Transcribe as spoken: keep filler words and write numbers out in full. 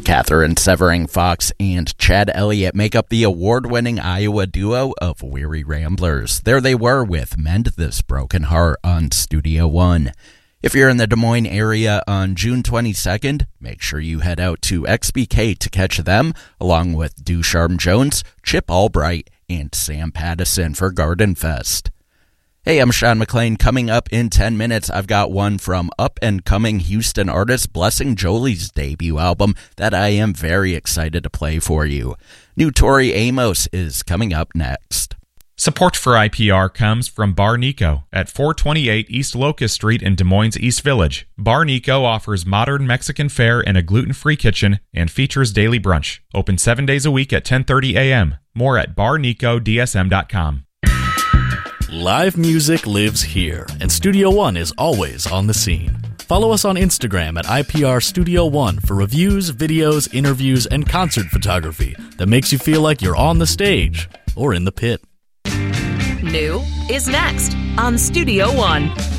Catherine Severing-Fox and Chad Elliott make up the award-winning Iowa duo of Weary Ramblers. There they were with Mend This Broken Heart on Studio One. If you're in the Des Moines area on June twenty-second, make sure you head out to X B K to catch them, along with Ducharme Jones, Chip Albright, and Sam Pattison for Garden Fest. Hey, I'm Sean McLean. Coming up in ten minutes, I've got one from up-and-coming Houston artist Blessing Jolie's debut album that I am very excited to play for you. New Tori Amos is coming up next. Support for I P R comes from Bar Nico at four twenty-eight East Locust Street in Des Moines East Village. Bar Nico offers modern Mexican fare and a gluten-free kitchen and features daily brunch. Open seven days a week at ten thirty a.m. More at bar nico d s m dot com. Live music lives here, and Studio One is always on the scene. Follow us on Instagram at I P R Studio One for reviews, videos, interviews, and concert photography that makes you feel like you're on the stage or in the pit. New is next on Studio One.